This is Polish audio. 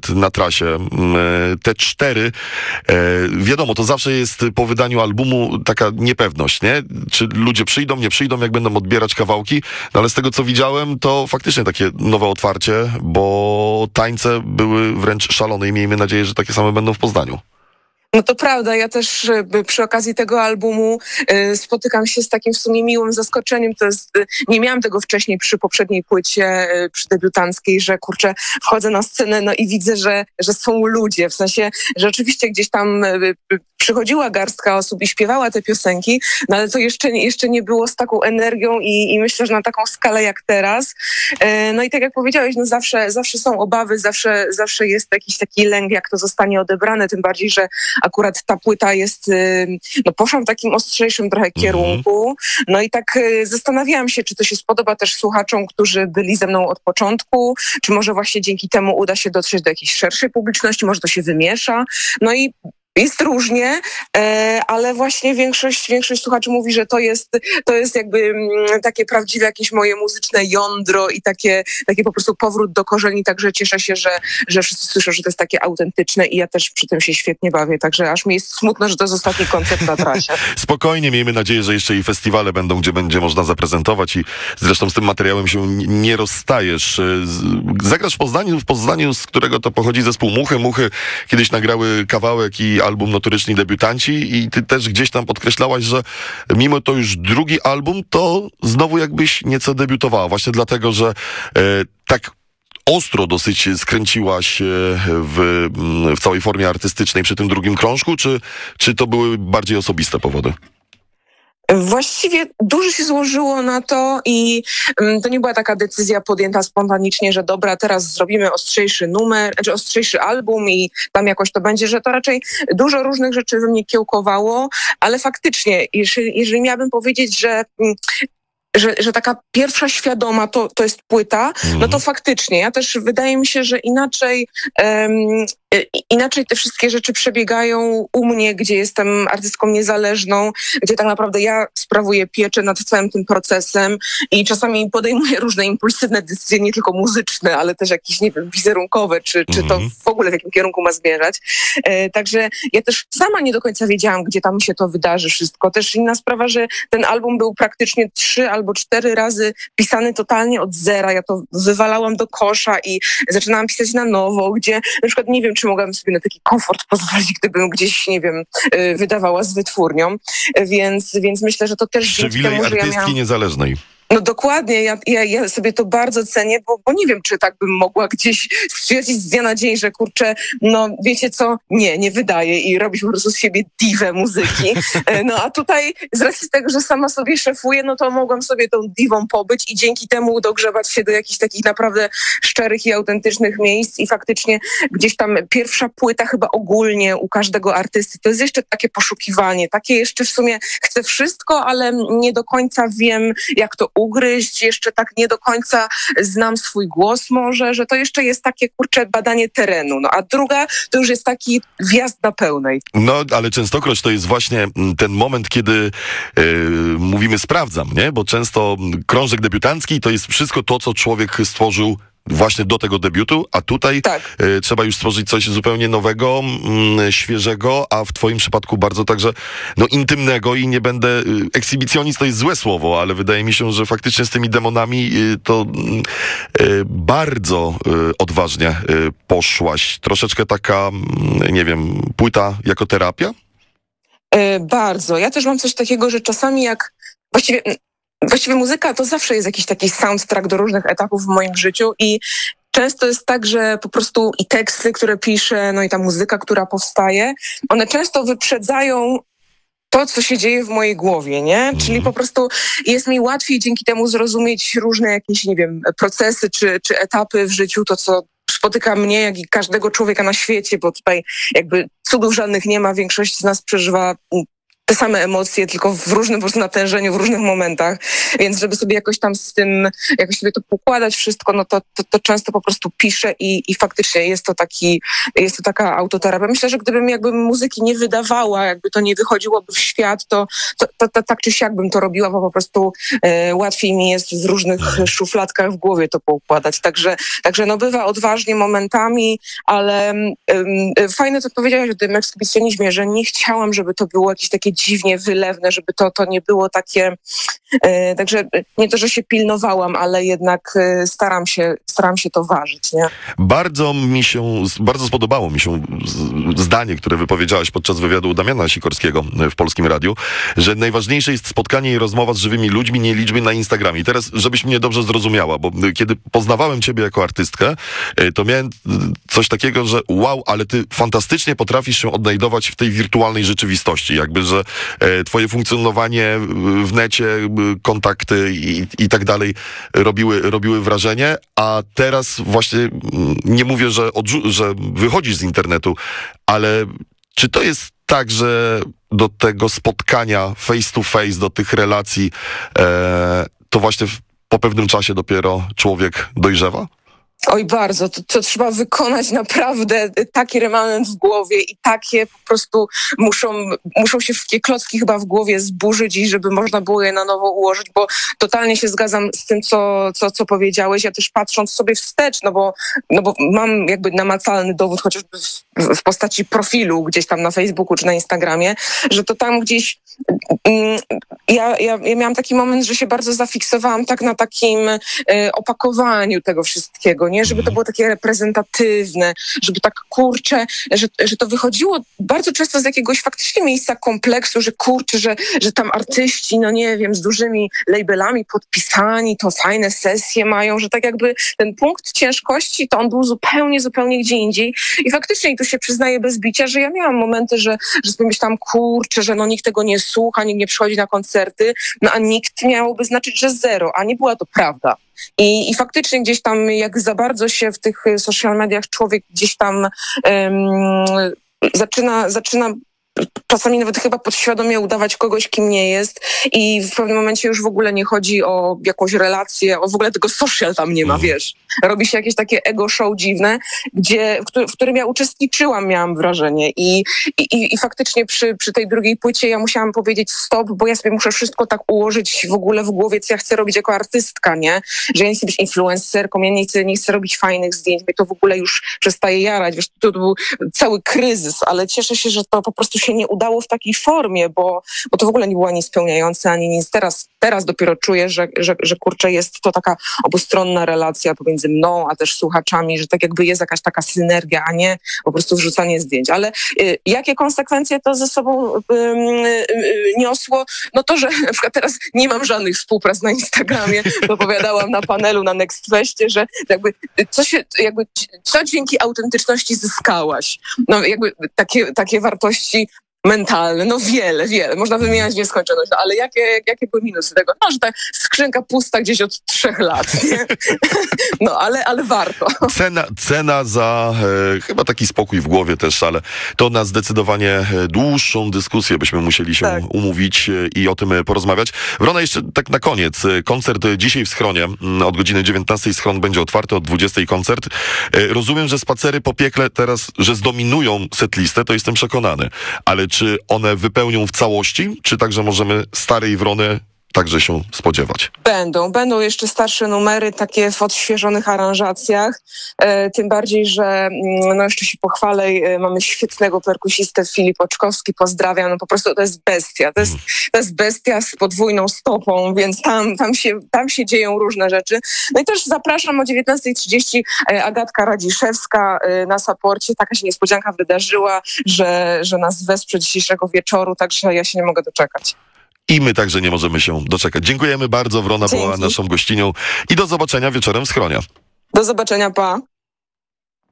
na trasie. Te 4, wiadomo, to zawsze jest po wydaniu albumu taka niepewność, nie? Czy ludzie przyjdą, nie przyjdą, jak będą odbierać kawałki, no ale z tego, co widziałem, to faktycznie takie nowe otwarcie, bo tańce były wręcz szalone i miejmy nadzieję, że takie same będą w Poznaniu. No to prawda, ja też przy okazji tego albumu spotykam się z takim w sumie miłym zaskoczeniem. Nie miałam tego wcześniej przy poprzedniej płycie, przy debiutanckiej, że kurczę, wchodzę na scenę, no i widzę, że są ludzie. W sensie, że oczywiście gdzieś tam przychodziła garstka osób i śpiewała te piosenki, no ale to jeszcze nie było z taką energią i myślę, że na taką skalę jak teraz. No i tak jak powiedziałeś, no zawsze są obawy, zawsze jest jakiś taki lęk, jak to zostanie odebrane, tym bardziej, że akurat ta płyta jest, no poszła w takim ostrzejszym trochę kierunku. No i tak zastanawiałam się, czy to się spodoba też słuchaczom, którzy byli ze mną od początku, czy może właśnie dzięki temu uda się dotrzeć do jakiejś szerszej publiczności, może to się wymiesza. No i jest różnie, ale właśnie większość słuchaczy mówi, że to jest jakby takie prawdziwe jakieś moje muzyczne jądro i takie po prostu powrót do korzeni, także cieszę się, że wszyscy słyszą, że to jest takie autentyczne i ja też przy tym się świetnie bawię, także aż mi jest smutno, że to jest ostatni koncert na trasie. Spokojnie, miejmy nadzieję, że jeszcze i festiwale będą, gdzie będzie można zaprezentować i zresztą z tym materiałem się nie rozstajesz. Zagrasz w Poznaniu, z którego to pochodzi zespół Muchy. Muchy kiedyś nagrały kawałek i album Notoryczni Debiutanci i ty też gdzieś tam podkreślałaś, że mimo to już drugi album, to znowu jakbyś nieco debiutowała. Właśnie dlatego, że tak ostro dosyć skręciłaś w całej formie artystycznej przy tym drugim krążku, czy to były bardziej osobiste powody? Właściwie dużo się złożyło na to i to nie była taka decyzja podjęta spontanicznie, że dobra, teraz zrobimy ostrzejszy numer, czy ostrzejszy album i tam jakoś to będzie, że to raczej dużo różnych rzeczy we mnie kiełkowało, ale faktycznie, jeżeli miałabym powiedzieć, że taka pierwsza świadoma to jest płyta, no to faktycznie. Ja też wydaje mi się, że inaczej te wszystkie rzeczy przebiegają u mnie, gdzie jestem artystką niezależną, gdzie tak naprawdę ja sprawuję pieczę nad całym tym procesem i czasami podejmuję różne impulsywne decyzje, nie tylko muzyczne, ale też jakieś, nie wiem, wizerunkowe, czy to w ogóle w jakim kierunku ma zmierzać. Także ja też sama nie do końca wiedziałam, gdzie tam się to wydarzy wszystko. Też inna sprawa, że ten album był praktycznie 3 albo 4 razy pisany totalnie od zera. Ja to wywalałam do kosza i zaczynałam pisać na nowo, gdzie na przykład nie wiem, czy mogłabym sobie na taki komfort pozwolić, gdybym gdzieś, nie wiem, wydawała z wytwórnią. Więc myślę, że to też przywilej dzięki temu, że artystki niezależnej. No dokładnie, ja sobie to bardzo cenię, bo nie wiem, czy tak bym mogła gdzieś stwierdzić z dnia na dzień, że kurczę, no wiecie co, nie wydaje i robić po prostu z siebie diwę muzyki. No a tutaj z racji tego, że sama sobie szefuję, no to mogłam sobie tą diwą pobyć i dzięki temu dogrzebać się do jakichś takich naprawdę szczerych i autentycznych miejsc i faktycznie gdzieś tam pierwsza płyta chyba ogólnie u każdego artysty, to jest jeszcze takie poszukiwanie, takie jeszcze w sumie chcę wszystko, ale nie do końca wiem, jak to ugryźć, jeszcze tak nie do końca znam swój głos może, że to jeszcze jest takie, kurcze, badanie terenu. No a druga to już jest taki wjazd na pełnej. No, ale częstokroć to jest właśnie ten moment, kiedy mówimy sprawdzam, nie? Bo często krążek debiutancki to jest wszystko to, co człowiek stworzył właśnie do tego debiutu, a tutaj trzeba już stworzyć coś zupełnie nowego, świeżego, a w twoim przypadku bardzo także intymnego i nie będę... Ekshibicjonizm to jest złe słowo, ale wydaje mi się, że faktycznie z tymi demonami to bardzo odważnie poszłaś. Troszeczkę taka, nie wiem, płyta jako terapia? Bardzo. Ja też mam coś takiego, że czasami jak... Właściwie muzyka to zawsze jest jakiś taki soundtrack do różnych etapów w moim życiu i często jest tak, że po prostu i teksty, które piszę, no i ta muzyka, która powstaje, one często wyprzedzają to, co się dzieje w mojej głowie, nie? Czyli po prostu jest mi łatwiej dzięki temu zrozumieć różne jakieś, nie wiem, procesy czy etapy w życiu, to co spotyka mnie, jak i każdego człowieka na świecie, bo tutaj jakby cudów żadnych nie ma, większość z nas przeżywa te same emocje, tylko w różnym po prostu natężeniu, w różnych momentach, więc żeby sobie jakoś tam z tym, jakoś sobie to pokładać wszystko, no to często po prostu piszę i faktycznie jest to taka autoterapia. Myślę, że gdybym jakby muzyki nie wydawała, jakby to nie wychodziłoby w świat, to tak czy siak bym to robiła, bo po prostu łatwiej mi jest w różnych szufladkach w głowie to poukładać. Także no bywa odważnie momentami, ale fajne co powiedziałaś o tym ekshibicjonizmie, że nie chciałam, żeby to było jakieś takie dziwnie wylewne, żeby to nie było takie, także nie to, że się pilnowałam, ale jednak staram się to ważyć, nie? Bardzo spodobało mi się zdanie, które wypowiedziałaś podczas wywiadu u Damiana Sikorskiego w Polskim Radiu, że najważniejsze jest spotkanie i rozmowa z żywymi ludźmi, nie liczby na Instagramie. I teraz, żebyś mnie dobrze zrozumiała, bo kiedy poznawałem ciebie jako artystkę, to miałem coś takiego, że wow, ale ty fantastycznie potrafisz się odnajdować w tej wirtualnej rzeczywistości. Jakby, że twoje funkcjonowanie w necie, kontakty i tak dalej robiły wrażenie, a teraz właśnie nie mówię, że wychodzisz z internetu, ale czy to jest tak, że do tego spotkania face to face, do tych relacji, to właśnie po pewnym czasie dopiero człowiek dojrzewa? Oj, bardzo. To trzeba wykonać naprawdę taki remanent w głowie i takie po prostu muszą się wszystkie klocki chyba w głowie zburzyć i żeby można było je na nowo ułożyć, bo totalnie się zgadzam z tym, co powiedziałeś. Ja też patrząc sobie wstecz, no bo mam jakby namacalny dowód, chociażby w postaci profilu gdzieś tam na Facebooku czy na Instagramie, że to tam gdzieś ja miałam taki moment, że się bardzo zafiksowałam tak na takim opakowaniu tego wszystkiego, nie? Żeby to było takie reprezentatywne, żeby tak kurczę, że to wychodziło bardzo często z jakiegoś faktycznie miejsca kompleksu, że kurczę, że tam artyści, no nie wiem, z dużymi labelami podpisani, to fajne sesje mają, że tak jakby ten punkt ciężkości, to on był zupełnie gdzie indziej i faktycznie, i tu się przyznaję bez bicia, że ja miałam momenty, że sobie myślałam, kurczę, że no nikt tego nie słucha, nikt nie przychodzi na koncerty, no a nikt miałoby znaczyć, że zero, a nie była to prawda. I faktycznie gdzieś tam, jak za bardzo się w tych social mediach człowiek gdzieś tam zaczyna czasami nawet chyba podświadomie udawać kogoś, kim nie jest i w pewnym momencie już w ogóle nie chodzi o jakąś relację, w ogóle tego social tam nie ma, wiesz. Robi się jakieś takie ego show dziwne, w którym ja uczestniczyłam, miałam wrażenie i faktycznie przy tej drugiej płycie ja musiałam powiedzieć stop, bo ja sobie muszę wszystko tak ułożyć w ogóle w głowie, co ja chcę robić jako artystka, nie? Że ja nie chcę być influencerką, ja nie chcę robić fajnych zdjęć, mnie to w ogóle już przestaje jarać, wiesz, to był cały kryzys, ale cieszę się, że to po prostu się nie udało w takiej formie, bo to w ogóle nie było ani spełniające, ani nic. Teraz dopiero czuję, że kurczę, jest to taka obustronna relacja pomiędzy mną, a też słuchaczami, że tak jakby jest jakaś taka synergia, a nie po prostu wrzucanie zdjęć. Ale jakie konsekwencje to ze sobą niosło? No to, że na przykład teraz nie mam żadnych współprac na Instagramie. Opowiadałam na panelu na Next Festie, że co dzięki autentyczności zyskałaś? No jakby takie wartości mentalne, no wiele. Można wymieniać nieskończoność, ale jakie były minusy tego? No, że ta skrzynka pusta gdzieś od 3 lat, nie? No, ale warto. Cena za chyba taki spokój w głowie też, ale to na zdecydowanie dłuższą dyskusję byśmy musieli się umówić i o tym porozmawiać. Wrona, jeszcze tak na koniec. Koncert dzisiaj w Schronie. Od godziny 19 Schron będzie otwarty, od 20 koncert. Rozumiem, że spacery po piekle teraz, że zdominują setlistę, to jestem przekonany. Ale czy one wypełnią w całości, czy także możemy starej Wrony także się spodziewać? Będą jeszcze starsze numery, takie w odświeżonych aranżacjach, tym bardziej, że no jeszcze się pochwalę, mamy świetnego perkusistę Filip Oczkowski, pozdrawiam, no po prostu to jest bestia, to jest bestia z podwójną stopą, więc tam się dzieją różne rzeczy. No i też zapraszam o 19:30 Agatka Radziszewska na Saporcie, taka się niespodzianka wydarzyła, że nas wesprze dzisiejszego wieczoru, także ja się nie mogę doczekać. I my także nie możemy się doczekać. Dziękujemy bardzo. Wrona była naszą gościnią i do zobaczenia wieczorem w Schronie. Do zobaczenia, pa.